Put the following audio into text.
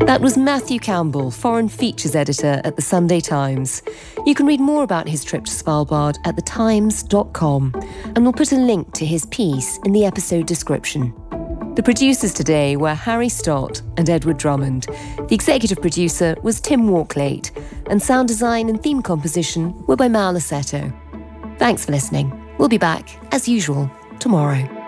That was Matthew Campbell, Foreign Features Editor at The Sunday Times. You can read more about his trip to Svalbard at thetimes.com, and we'll put a link to his piece in the episode description. The producers today were Harry Stott and Edward Drummond. The executive producer was Tim Walklate, and sound design and theme composition were by Mal Assetto. Thanks for listening. We'll be back, as usual, tomorrow.